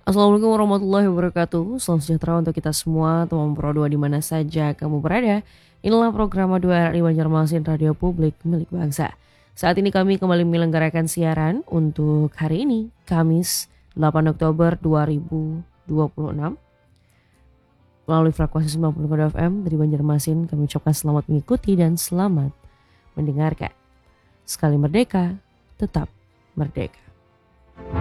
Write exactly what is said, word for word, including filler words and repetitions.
Assalamualaikum warahmatullahi wabarakatuh. Salam sejahtera untuk kita semua, teman Pro dua di mana saja kamu berada. Inilah program dua R I Banjarmasin Radio Publik milik bangsa. Saat ini kami kembali menyelenggarakan siaran untuk hari ini, Kamis delapan Oktober dua ribu dua puluh enam. Melalui frekuensi sembilan puluh F M dari Banjarmasin, kami ucapkan selamat mengikuti dan selamat mendengarkan. Sekali merdeka, tetap merdeka.